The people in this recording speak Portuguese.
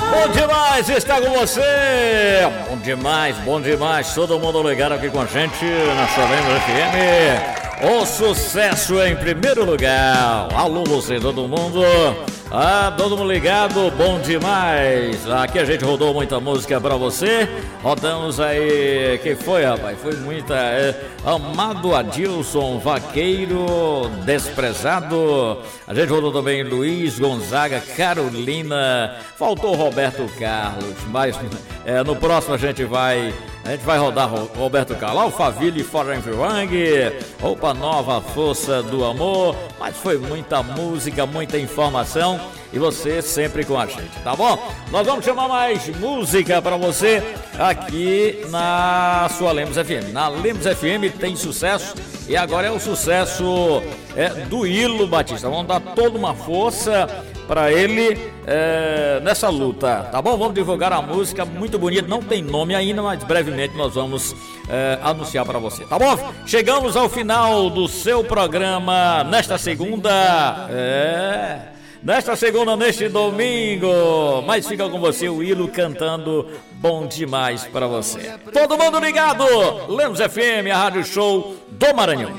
Bom demais estar com você. Bom demais. Todo mundo ligado aqui com a gente na sua Lemos FM. O sucesso em primeiro lugar. Alô, você, todo mundo. Todo mundo ligado, bom demais. Aqui a gente rodou muita música pra você. Rodamos aí, quem foi, rapaz? Foi muita. Amado Adilson, Vaqueiro, Desprezado. A gente rodou também Luiz Gonzaga, Carolina. Faltou Roberto Carlos, mas no próximo a gente vai rodar Roberto Carlos, Alphaville, Foreign Wang, Roupa Nova, Força do Amor, mas foi muita música, muita informação e você sempre com a gente, tá bom? Nós vamos chamar mais música pra você aqui na sua Lemos FM. Na Lemos FM tem sucesso e agora é o sucesso do Ilo Batista. Vamos dar toda uma força pra ele nessa luta, tá bom? Vamos divulgar a música, muito bonita, não tem nome ainda, mas brevemente nós vamos anunciar pra você, tá bom? Chegamos ao final do seu programa nesta segunda, neste domingo, mas fica com você o Ilo cantando bom demais pra você. Todo mundo ligado, Lemos FM, a Rádio Show do Maranhão.